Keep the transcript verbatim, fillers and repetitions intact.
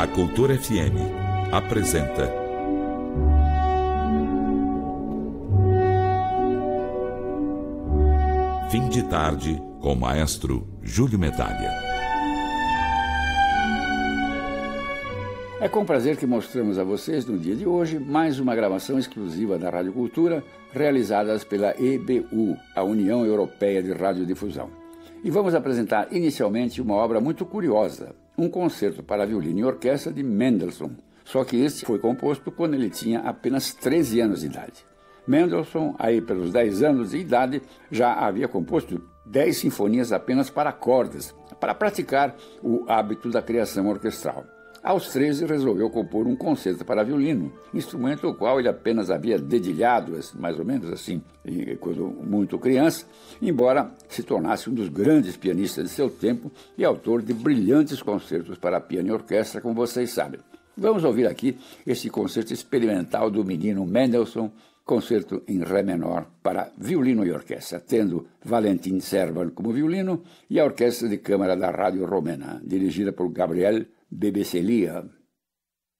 A Cultura F M apresenta Fim de Tarde com o maestro Júlio Medalha. É com prazer que mostramos a vocês, no dia de hoje, mais uma gravação exclusiva da Rádio Cultura, realizadas pela E B U, a União Europeia de Radiodifusão. E vamos apresentar inicialmente uma obra muito curiosa, um concerto para violino e orquestra de Mendelssohn, só que esse foi composto quando ele tinha apenas treze anos de idade. Mendelssohn, aí pelos dez anos de idade, já havia composto dez sinfonias apenas para cordas, para praticar o hábito da criação orquestral. Aos treze, resolveu compor um concerto para violino, instrumento o qual ele apenas havia dedilhado, mais ou menos assim, quando muito criança, embora se tornasse um dos grandes pianistas de seu tempo e autor de brilhantes concertos para piano e orquestra, como vocês sabem. Vamos ouvir aqui esse concerto experimental do menino Mendelssohn, concerto em Ré menor para violino e orquestra, tendo Valentin Serban como violino e a orquestra de câmara da Rádio Romena, dirigida por Gabriel Bebecelia.